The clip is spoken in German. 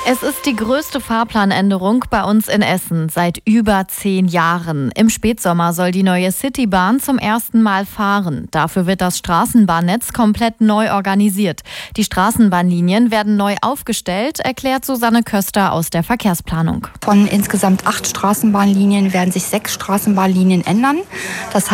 Es ist die größte Fahrplanänderung bei uns in Essen seit über 10 Jahren. Im Spätsommer soll die neue Citybahn zum ersten Mal fahren. Dafür wird das Straßenbahnnetz komplett neu organisiert. Die Straßenbahnlinien werden neu aufgestellt, erklärt Susanne Köster aus der Verkehrsplanung. Von insgesamt 8 Straßenbahnlinien werden sich 6 Straßenbahnlinien ändern. Das